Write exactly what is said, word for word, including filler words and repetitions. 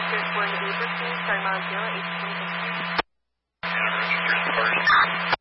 registered for the paper, please. Star zero eight two six.